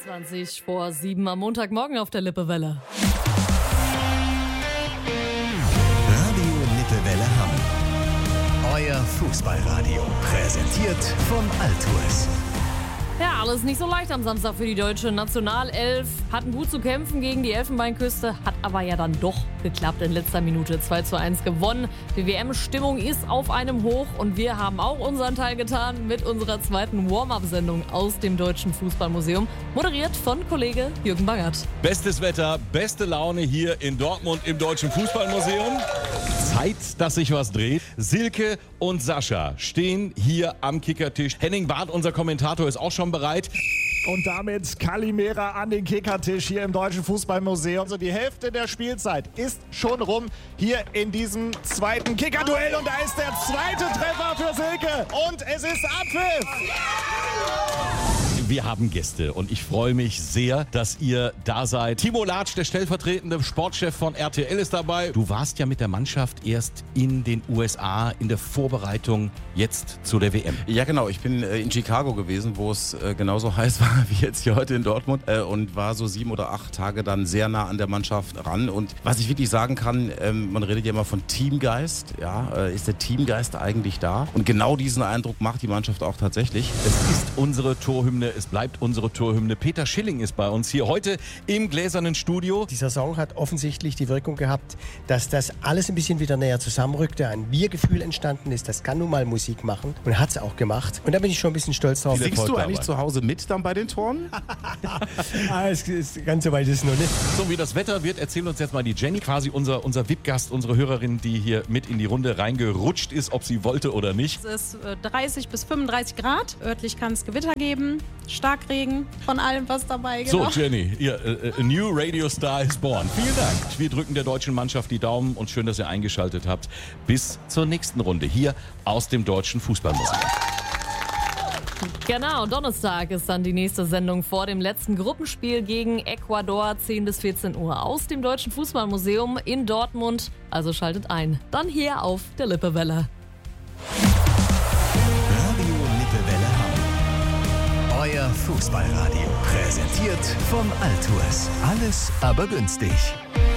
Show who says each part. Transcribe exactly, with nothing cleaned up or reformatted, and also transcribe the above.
Speaker 1: zwanzig vor sieben am Montagmorgen auf der Lippewelle.
Speaker 2: Radio Lippewelle Hamm. Euer Fußballradio. Präsentiert von Altours.
Speaker 1: Ja, alles nicht so leicht am Samstag für die deutsche Nationalelf. Hatten gut zu kämpfen gegen die Elfenbeinküste, hat aber ja dann doch geklappt in letzter Minute zwei zu eins gewonnen. Die W M-Stimmung ist auf einem Hoch und wir haben auch unseren Teil getan mit unserer zweiten Warm-Up-Sendung aus dem Deutschen Fußballmuseum, moderiert von Kollege Jürgen Bangert.
Speaker 3: Bestes Wetter, beste Laune hier in Dortmund im Deutschen Fußballmuseum. Zeit, dass sich was dreht. Silke und Sascha stehen hier am Kickertisch. Henning Barth, unser Kommentator, ist auch schon bereit.
Speaker 4: Und damit Kalimera an den Kickertisch hier im Deutschen Fußballmuseum. Also die Hälfte der Spielzeit ist schon rum hier in diesem zweiten Kickerduell. Und da ist der zweite Treffer für Silke. Und es ist Abpfiff.
Speaker 3: Wir haben Gäste und ich freue mich sehr, dass ihr da seid. Timo Latsch, der stellvertretende Sportchef von R T L, ist dabei. Du warst ja mit der Mannschaft erst in den U S A in der Vorbereitung jetzt zu der W M.
Speaker 5: Ja genau, ich bin äh, in Chicago gewesen, wo es äh, genauso heiß war wie jetzt hier heute in Dortmund äh, und war so sieben oder acht Tage dann sehr nah an der Mannschaft ran. Und was ich wirklich sagen kann, ähm, man redet ja immer von Teamgeist. Ja, äh, ist der Teamgeist eigentlich da? Und genau diesen Eindruck macht die Mannschaft auch tatsächlich.
Speaker 3: Es ist unsere Torhymne. Es bleibt unsere Torhymne. Peter Schilling ist bei uns hier heute im gläsernen Studio.
Speaker 6: Die Saison hat offensichtlich die Wirkung gehabt, dass das alles ein bisschen wieder näher zusammenrückte, ein Wir-Gefühl entstanden ist. Das kann nun mal Musik machen und hat es auch gemacht. Und da bin ich schon ein bisschen stolz drauf.
Speaker 5: Singst du eigentlich zu Hause mit dann bei den Toren?
Speaker 6: ah, es ist, ganz so weit ist es noch nicht.
Speaker 3: So wie das Wetter wird, erzählt uns jetzt mal die Jenny, quasi unser, unser V I P-Gast, unsere Hörerin, die hier mit in die Runde reingerutscht ist, ob sie wollte oder nicht.
Speaker 7: Es ist dreißig bis fünfunddreißig Grad. Örtlich kann es Gewitter geben. Starkregen, von allem was dabei. Genau.
Speaker 3: So, Jenny, ihr, a new radio star is born. Vielen Dank. Wir drücken der deutschen Mannschaft die Daumen und schön, dass ihr eingeschaltet habt. Bis zur nächsten Runde hier aus dem Deutschen Fußballmuseum.
Speaker 1: Genau, Donnerstag ist dann die nächste Sendung vor dem letzten Gruppenspiel gegen Ecuador, zehn bis vierzehn Uhr aus dem Deutschen Fußballmuseum in Dortmund. Also schaltet ein. Dann hier auf der Lippewelle.
Speaker 2: Radio Lippewelle Hamm. Euer Fußballradio. Präsentiert von Altours. Alles aber günstig.